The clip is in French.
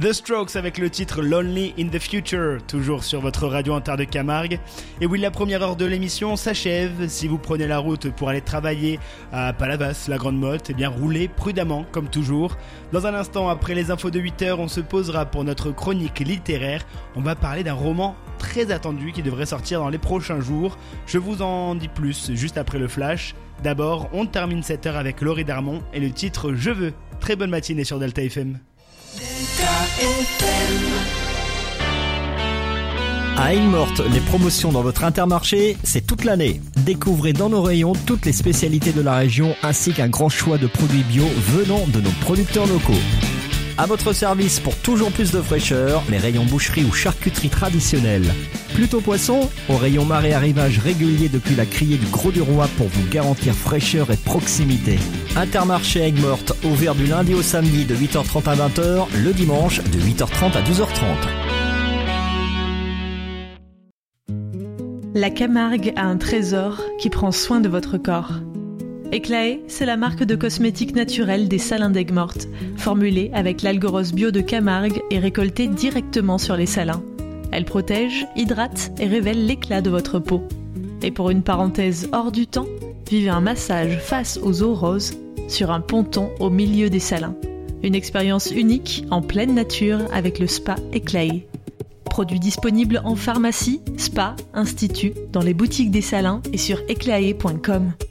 The Strokes avec le titre Lonely in the Future, toujours sur votre radio inter de Camargue. Et oui, la première heure de l'émission s'achève. Si vous prenez la route pour aller travailler à Palavas, la Grande Motte, eh bien roulez prudemment comme toujours. Dans un instant, après les infos de 8h, on se posera pour notre chronique littéraire. On va parler d'un roman très attendu qui devrait sortir dans les prochains jours. Je vous en dis plus juste après le flash. D'abord, on termine cette heure avec Laurie Darmon et le titre Je veux. Très bonne matinée sur Delta FM. À Aigues-Mortes, les promotions dans votre Intermarché, c'est toute l'année. Découvrez dans nos rayons toutes les spécialités de la région ainsi qu'un grand choix de produits bio venant de nos producteurs locaux. À votre service pour toujours plus de fraîcheur, les rayons boucherie ou charcuterie traditionnelle. Plutôt poisson, au rayon marée arrivage régulier depuis la criée du Gros du Roi pour vous garantir fraîcheur et proximité. Intermarché Aigues-Mortes, ouvert du lundi au samedi de 8h30 à 20h, le dimanche de 8h30 à 12h30. La Camargue a un trésor qui prend soin de votre corps. Eclaé, c'est la marque de cosmétiques naturels des salins d'Aigues-Mortes, formulée avec l'algorose bio de Camargue et récoltée directement sur les salins. Elle protège, hydrate et révèle l'éclat de votre peau. Et pour une parenthèse hors du temps, vivez un massage face aux eaux roses sur un ponton au milieu des salins. Une expérience unique en pleine nature avec le spa Eclaé. Produit disponible en pharmacie, spa, institut, dans les boutiques des salins et sur eclaé.com.